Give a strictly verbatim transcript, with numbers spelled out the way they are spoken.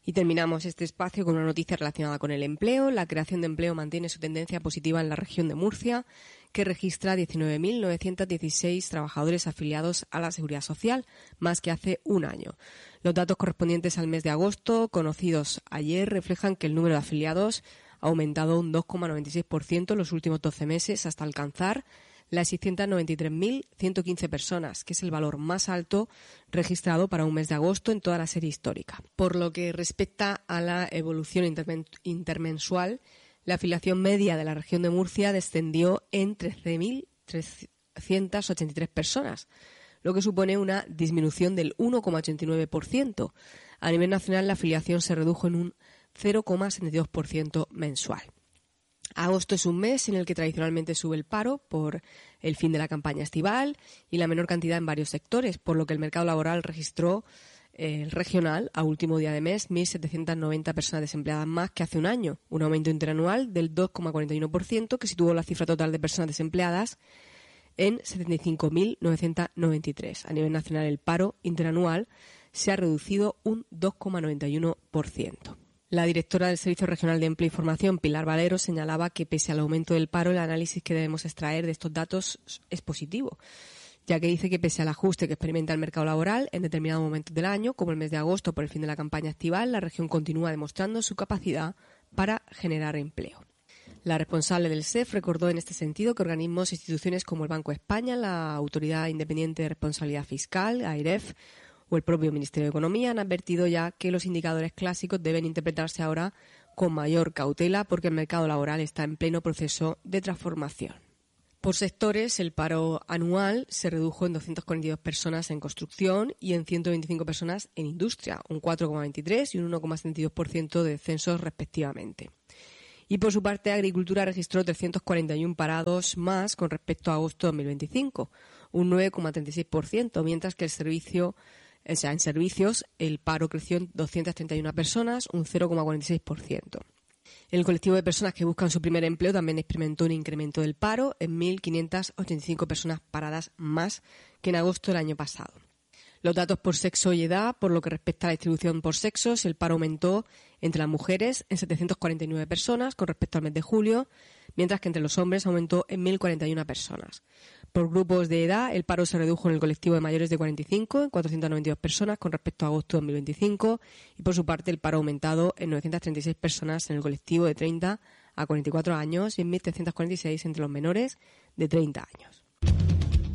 Y terminamos este espacio con una noticia relacionada con el empleo. La creación de empleo mantiene su tendencia positiva en la región de Murcia, que registra diecinueve mil novecientos dieciséis trabajadores afiliados a la Seguridad Social, más que hace un año. Los datos correspondientes al mes de agosto, conocidos ayer, reflejan que el número de afiliados ha aumentado un dos coma noventa y seis por ciento en los últimos doce meses hasta alcanzar las seiscientas noventa y tres mil ciento quince personas, que es el valor más alto registrado para un mes de agosto en toda la serie histórica. Por lo que respecta a la evolución intermen- intermensual, la afiliación media de la región de Murcia descendió en trece mil trescientas ochenta y tres personas, lo que supone una disminución del uno coma ochenta y nueve por ciento. A nivel nacional, la afiliación se redujo en un cero coma setenta y dos por ciento mensual. Agosto es un mes en el que tradicionalmente sube el paro por el fin de la campaña estival y la menor cantidad en varios sectores, por lo que el mercado laboral registró eh, regional a último día de mes mil setecientas noventa personas desempleadas más que hace un año, un aumento interanual del dos coma cuarenta y uno por ciento que situó la cifra total de personas desempleadas en setenta y cinco mil novecientos noventa y tres. A nivel nacional el paro interanual se ha reducido un dos coma noventa y uno por ciento. La directora del Servicio Regional de Empleo y Formación, Pilar Valero, señalaba que pese al aumento del paro, el análisis que debemos extraer de estos datos es positivo, ya que dice que pese al ajuste que experimenta el mercado laboral en determinados momentos del año, como el mes de agosto por el fin de la campaña estival, la región continúa demostrando su capacidad para generar empleo. La responsable del S E F recordó en este sentido que organismos e instituciones como el Banco de España, la Autoridad Independiente de Responsabilidad Fiscal, AIREF, o el propio Ministerio de Economía han advertido ya que los indicadores clásicos deben interpretarse ahora con mayor cautela porque el mercado laboral está en pleno proceso de transformación. Por sectores, el paro anual se redujo en doscientas cuarenta y dos personas en construcción y en ciento veinticinco personas en industria, un cuatro coma veintitrés y un uno coma setenta y dos por ciento de descensos respectivamente. Y por su parte, Agricultura registró trescientos cuarenta y uno parados más con respecto a agosto de dos mil veinticinco, un nueve coma treinta y seis por ciento, mientras que el servicio O sea, en servicios el paro creció en doscientas treinta y una personas, un cero coma cuarenta y seis por ciento. El colectivo de personas que buscan su primer empleo también experimentó un incremento del paro en mil quinientas ochenta y cinco personas paradas más que en agosto del año pasado. Los datos por sexo y edad, por lo que respecta a la distribución por sexos, el paro aumentó entre las mujeres en setecientas cuarenta y nueve personas con respecto al mes de julio, mientras que entre los hombres aumentó en mil cuarenta y una personas. Por grupos de edad, el paro se redujo en el colectivo de mayores de cuarenta y cinco en cuatrocientas noventa y dos personas con respecto a agosto de dos mil veinticinco y, por su parte, el paro ha aumentado en novecientas treinta y seis personas en el colectivo de treinta a cuarenta y cuatro años y en mil trescientas cuarenta y seis entre los menores de treinta años.